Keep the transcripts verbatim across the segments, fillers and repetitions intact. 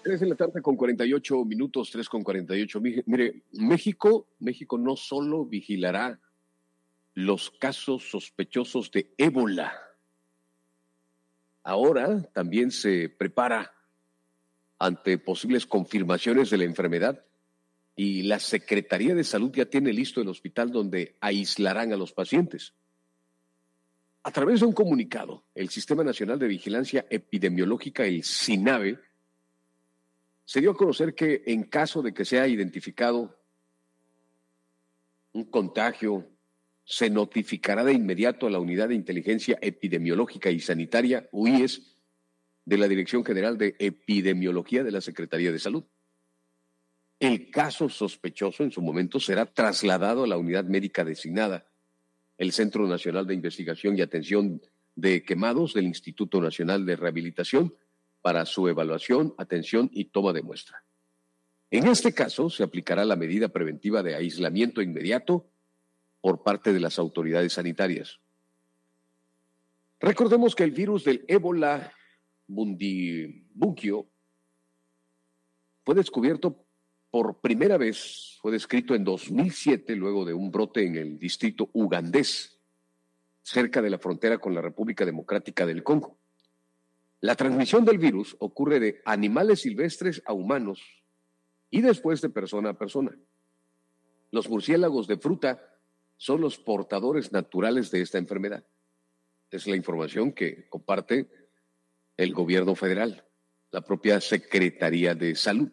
Tres de la tarde con cuarenta y ocho minutos, tres con cuarenta y ocho. Mire, México, México no solo vigilará los casos sospechosos de ébola, ahora también se prepara ante posibles confirmaciones de la enfermedad y la Secretaría de Salud ya tiene listo el hospital donde aislarán a los pacientes. A través de un comunicado, el Sistema Nacional de Vigilancia Epidemiológica, el SINAVE, se dio a conocer que en caso de que sea identificado un contagio, se notificará de inmediato a la Unidad de Inteligencia Epidemiológica y Sanitaria, U I E S, de la Dirección General de Epidemiología de la Secretaría de Salud. El caso sospechoso en su momento será trasladado a la unidad médica designada, el Centro Nacional de Investigación y Atención de Quemados del Instituto Nacional de Rehabilitación, para su evaluación, atención y toma de muestra. En este caso, se aplicará la medida preventiva de aislamiento inmediato por parte de las autoridades sanitarias. Recordemos que el virus del ébola bundibugyo fue descubierto por primera vez, fue descrito en dos mil siete, luego de un brote en el distrito ugandés, cerca de la frontera con la República Democrática del Congo. La transmisión del virus ocurre de animales silvestres a humanos y después de persona a persona. Los murciélagos de fruta son los portadores naturales de esta enfermedad. Es la información que comparte el gobierno federal, la propia Secretaría de Salud.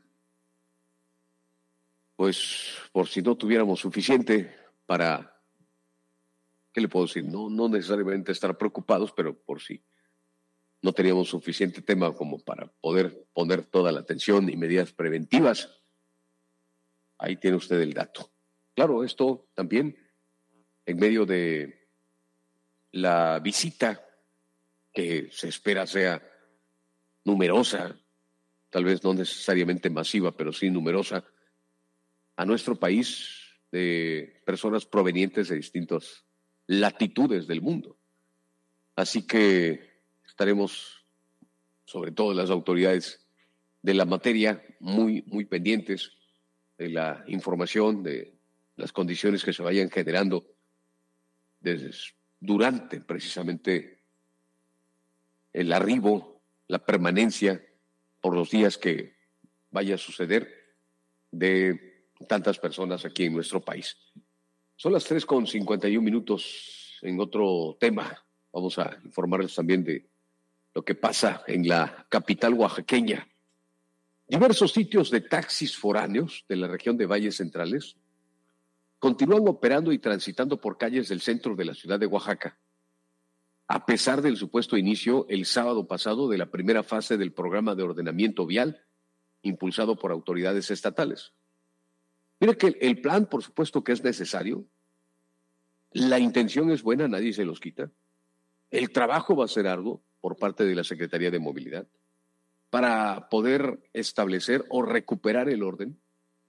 Pues por si no tuviéramos suficiente para, ¿qué le puedo decir? No, no necesariamente estar preocupados, pero por si no teníamos suficiente tema como para poder poner toda la atención y medidas preventivas. Ahí tiene usted el dato. Claro, esto también en medio de la visita que se espera sea numerosa, tal vez no necesariamente masiva, pero sí numerosa, a nuestro país de personas provenientes de distintas latitudes del mundo. Así que estaremos, sobre todo las autoridades de la materia, muy, muy pendientes de la información, de las condiciones que se vayan generando desde, durante precisamente el arribo, la permanencia por los días que vaya a suceder de tantas personas aquí en nuestro país. Son las tres con cincuenta y un minutos. En otro tema, vamos a informarles también de lo que pasa en la capital oaxaqueña. Diversos sitios de taxis foráneos de la región de Valles Centrales continúan operando y transitando por calles del centro de la ciudad de Oaxaca, a pesar del supuesto inicio el sábado pasado de la primera fase del programa de ordenamiento vial impulsado por autoridades estatales. Mira que el plan, por supuesto que es necesario, la intención es buena, nadie se los quita, el trabajo va a ser arduo por parte de la Secretaría de Movilidad para poder establecer o recuperar el orden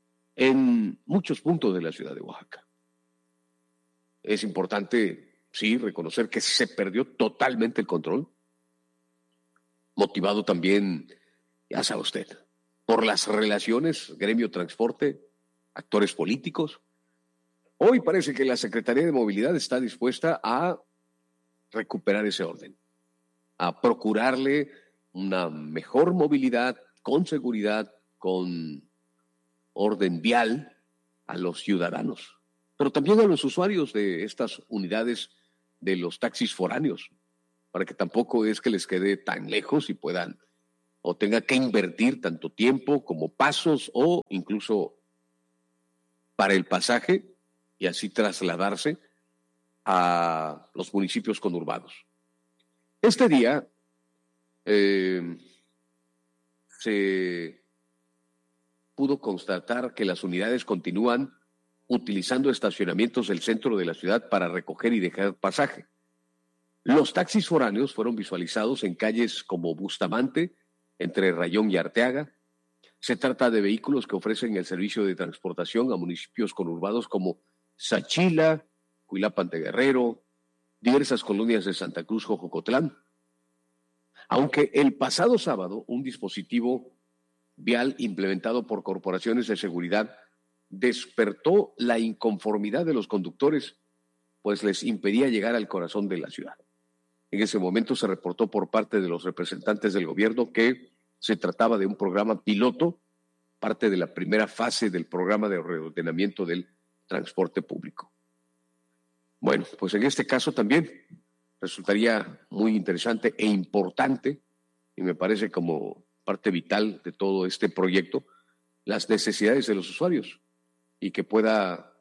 en muchos puntos de la ciudad de Oaxaca. Es importante, sí, reconocer que se perdió totalmente el control, motivado también, ya sabe usted, por las relaciones gremio transporte, actores políticos. Hoy parece que la Secretaría de Movilidad está dispuesta a recuperar ese orden, a procurarle una mejor movilidad con seguridad, con orden vial a los ciudadanos, pero también a los usuarios de estas unidades de los taxis foráneos, para que tampoco es que les quede tan lejos y puedan o tengan que invertir tanto tiempo como pasos o incluso para el pasaje y así trasladarse a los municipios conurbados. Este día eh, se pudo constatar que las unidades continúan utilizando estacionamientos del centro de la ciudad para recoger y dejar pasaje. Los taxis foráneos fueron visualizados en calles como Bustamante, entre Rayón y Arteaga. Se trata de vehículos que ofrecen el servicio de transportación a municipios conurbados como Sachila, Cuilapan de Guerrero, diversas colonias de Santa Cruz, Jojocotlán. Aunque el pasado sábado un dispositivo vial implementado por corporaciones de seguridad despertó la inconformidad de los conductores, pues les impedía llegar al corazón de la ciudad. En ese momento se reportó por parte de los representantes del gobierno que se trataba de un programa piloto, parte de la primera fase del programa de reordenamiento del transporte público. Bueno, pues en este caso también resultaría muy interesante e importante, y me parece como parte vital de todo este proyecto, las necesidades de los usuarios y que pueda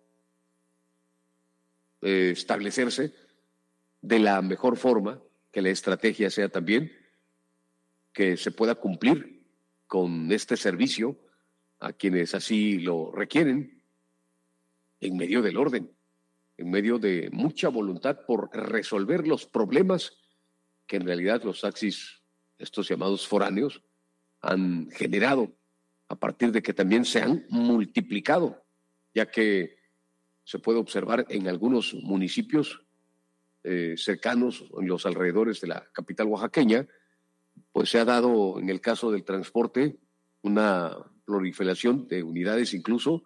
eh, establecerse de la mejor forma, que la estrategia sea también que se pueda cumplir con este servicio a quienes así lo requieren en medio del orden, en medio de mucha voluntad por resolver los problemas que en realidad los taxis, estos llamados foráneos, han generado a partir de que también se han multiplicado, ya que se puede observar en algunos municipios eh, cercanos, en los alrededores de la capital oaxaqueña, pues se ha dado en el caso del transporte una proliferación de unidades incluso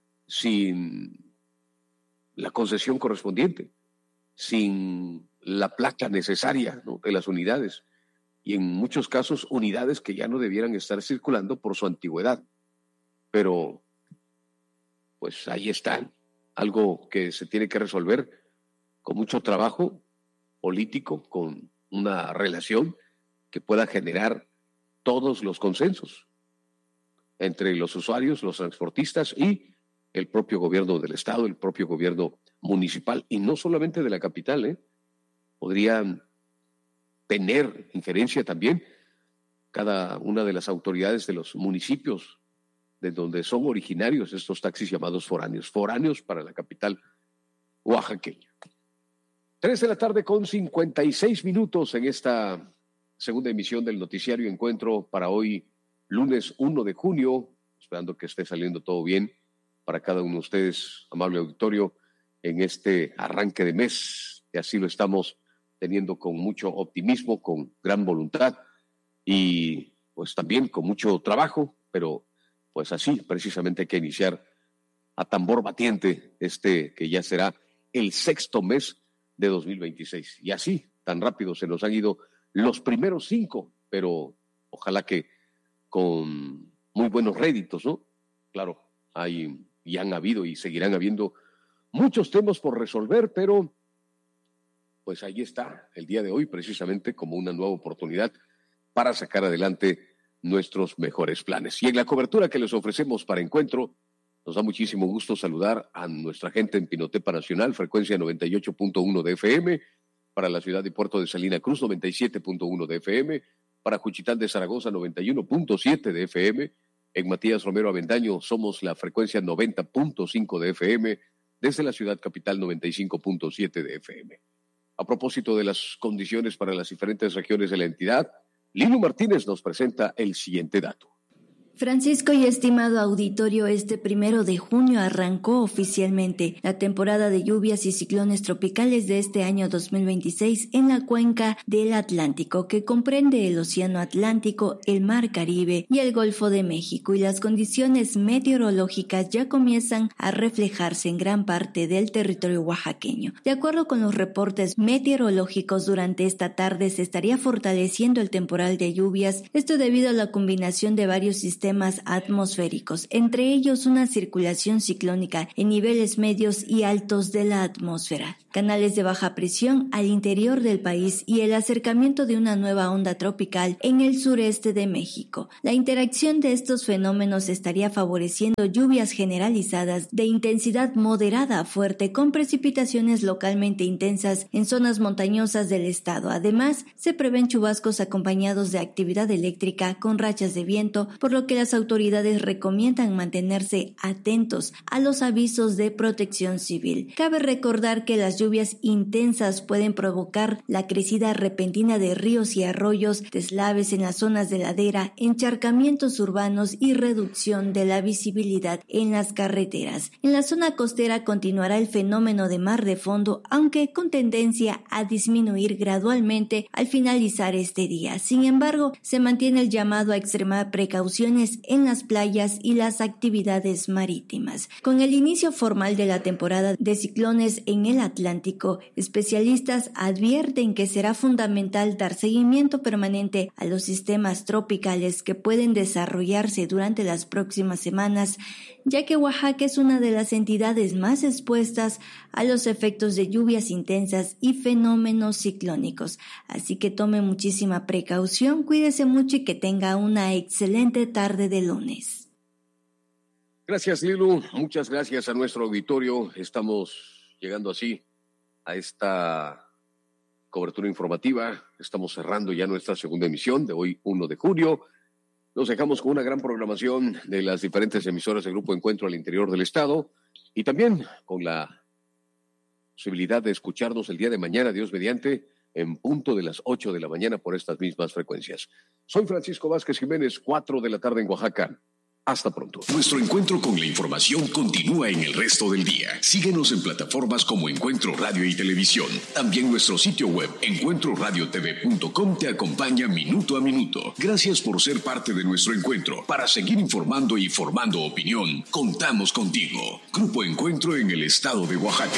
sin la concesión correspondiente, sin la placa necesaria, ¿no?, de las unidades, y en muchos casos unidades que ya no debieran estar circulando por su antigüedad. Pero pues ahí está, algo que se tiene que resolver con mucho trabajo político, con una relación que pueda generar todos los consensos entre los usuarios, los transportistas y el propio gobierno del estado, el propio gobierno municipal, y no solamente de la capital, ¿eh? Podrían tener injerencia también cada una de las autoridades de los municipios de donde son originarios estos taxis llamados foráneos, foráneos para la capital oaxaqueña. Tres de la tarde con cincuenta y seis minutos en esta segunda emisión del Noticiario Encuentro para hoy, lunes uno de junio, esperando que esté saliendo todo bien para cada uno de ustedes, amable auditorio, en este arranque de mes, y así lo estamos teniendo con mucho optimismo, con gran voluntad y pues también con mucho trabajo, pero pues así precisamente hay que iniciar a tambor batiente este que ya será el sexto mes de dos mil veintiséis. Y así, tan rápido se nos han ido los primeros cinco, pero ojalá que con muy buenos réditos, ¿no? Claro, hay y han habido y seguirán habiendo muchos temas por resolver, pero pues ahí está el día de hoy precisamente como una nueva oportunidad para sacar adelante nuestros mejores planes. Y en la cobertura que les ofrecemos para Encuentro, nos da muchísimo gusto saludar a nuestra gente en Pinotepa Nacional, frecuencia noventa y ocho punto uno de F M, para la ciudad y puerto de Salina Cruz, noventa y siete punto uno de F M, para Juchitán de Zaragoza, noventa y uno punto siete de F M, en Matías Romero Avendaño somos la frecuencia noventa punto cinco de F M, desde la ciudad capital noventa y cinco punto siete de F M. A propósito de las condiciones para las diferentes regiones de la entidad, Lino Martínez nos presenta el siguiente dato. Francisco y estimado auditorio, este primero de junio arrancó oficialmente la temporada de lluvias y ciclones tropicales de este año dos mil veintiséis en la cuenca del Atlántico, que comprende el Océano Atlántico, el Mar Caribe y el Golfo de México, y las condiciones meteorológicas ya comienzan a reflejarse en gran parte del territorio oaxaqueño. De acuerdo con los reportes meteorológicos, durante esta tarde se estaría fortaleciendo el temporal de lluvias, esto debido a la combinación de varios sistemas atmosféricos, entre ellos una circulación ciclónica en niveles medios y altos de la atmósfera, canales de baja presión al interior del país y el acercamiento de una nueva onda tropical en el sureste de México. La interacción de estos fenómenos estaría favoreciendo lluvias generalizadas de intensidad moderada a fuerte, con precipitaciones localmente intensas en zonas montañosas del estado. Además, se prevén chubascos acompañados de actividad eléctrica con rachas de viento, por lo que las autoridades recomiendan mantenerse atentos a los avisos de protección civil. Cabe recordar que las lluvias intensas pueden provocar la crecida repentina de ríos y arroyos, deslaves en las zonas de ladera, encharcamientos urbanos y reducción de la visibilidad en las carreteras. En la zona costera continuará el fenómeno de mar de fondo, aunque con tendencia a disminuir gradualmente al finalizar este día. Sin embargo, se mantiene el llamado a extremar precauciones precauciones en las playas y las actividades marítimas. Con el inicio formal de la temporada de ciclones en el Atlántico, especialistas advierten que será fundamental dar seguimiento permanente a los sistemas tropicales que pueden desarrollarse durante las próximas semanas, ya que Oaxaca es una de las entidades más expuestas a los efectos de lluvias intensas y fenómenos ciclónicos. Así que tome muchísima precaución, cuídese mucho y que tenga una excelente tarde de lunes. Gracias, Lilu. Muchas gracias a nuestro auditorio. Estamos llegando así a esta cobertura informativa. Estamos cerrando ya nuestra segunda emisión de hoy, primero de junio. Nos dejamos con una gran programación de las diferentes emisoras del Grupo Encuentro al interior del estado y también con la posibilidad de escucharnos el día de mañana, Dios mediante, en punto de las ocho de la mañana por estas mismas frecuencias. Soy Francisco Vázquez Jiménez, cuatro de la tarde en Oaxaca. Hasta pronto. Nuestro encuentro con la información continúa en el resto del día. Síguenos en plataformas como Encuentro Radio y Televisión. También nuestro sitio web, encuentro radio t v punto com, te acompaña minuto a minuto. Gracias por ser parte de nuestro encuentro. Para seguir informando y formando opinión, contamos contigo. Grupo Encuentro en el estado de Oaxaca.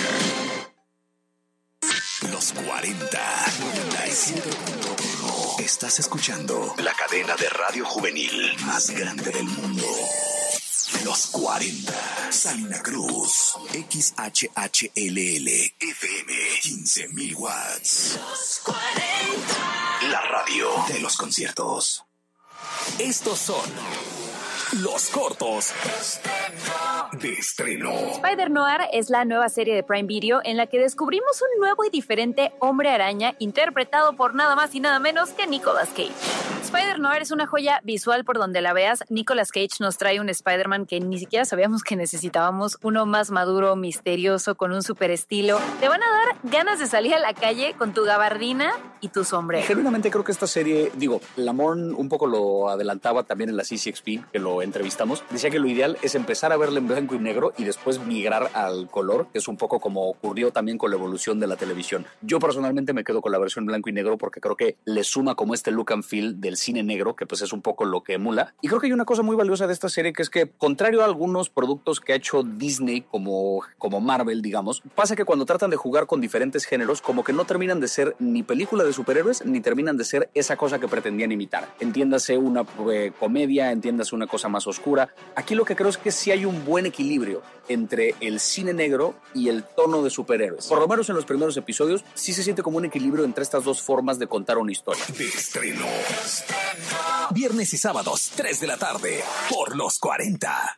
Los cuarenta, noventa y siete punto uno. Estás escuchando la cadena de radio juvenil más grande del mundo. Los cuarenta. Salina Cruz. X H H L L. F M. quince mil watts. Los cuarenta. La radio de los conciertos. Estos son los cortos de estreno. Spider-Noir es la nueva serie de Prime Video en la que descubrimos un nuevo y diferente hombre araña interpretado por nada más y nada menos que Nicolas Cage. Spider-Noir es una joya visual por donde la veas. Nicolas Cage nos trae un Spider-Man que ni siquiera sabíamos que necesitábamos, uno más maduro, misterioso, con un super estilo. Te van a dar ganas de salir a la calle con tu gabardina y tu sombrero. Genuinamente creo que esta serie, digo, Lamorne un poco lo adelantaba también en la C C X P, que lo entrevistamos. Decía que lo ideal es empezar a verla en blanco y negro y después migrar al color, que es un poco como ocurrió también con la evolución de la televisión. Yo personalmente me quedo con la versión blanco y negro porque creo que le suma como este look and feel del cine negro, que pues es un poco lo que emula. Y creo que hay una cosa muy valiosa de esta serie, que es que, contrario a algunos productos que ha hecho Disney como, como Marvel, digamos, pasa que cuando tratan de jugar con diferentes géneros, como que no terminan de ser ni película de superhéroes, ni terminan de ser esa cosa que pretendían imitar. Entiéndase una eh, comedia, entiéndase una cosa más oscura. Aquí lo que creo es que sí hay un buen equilibrio entre el cine negro y el tono de superhéroes. Por lo menos en los primeros episodios sí se siente como un equilibrio entre estas dos formas de contar una historia. De estreno. Viernes y sábados, tres de la tarde, por los cuarenta.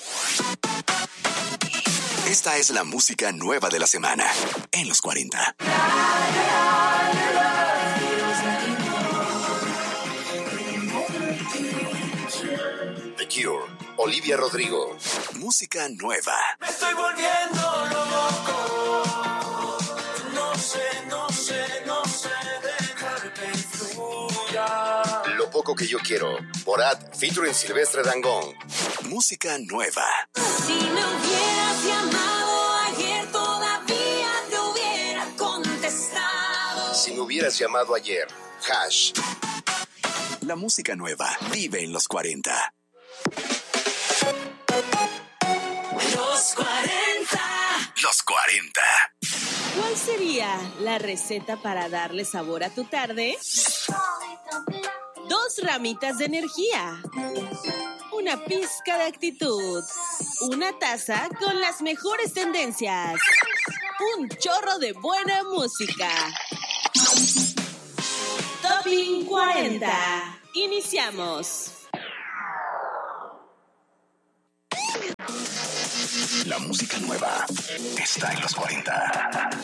Esta es la música nueva de la semana, en los cuarenta. The Cure, Olivia Rodrigo. Música nueva. Me estoy volviendo loco. No sé, no sé, no sé dejar que fluya. Lo poco que yo quiero. Borat, featuring Silvestre Dangond. Música nueva. Si me hubieras llamado ayer, todavía te hubiera contestado. Si me hubieras llamado ayer. Hash. La música nueva vive en los cuarenta. Los cuarenta. Los cuarenta. ¿Cuál sería la receta para darle sabor a tu tarde? Dos ramitas de energía, una pizca de actitud, una taza con las mejores tendencias, un chorro de buena música. Topping cuarenta. Iniciamos. La música nueva está en los cuarenta.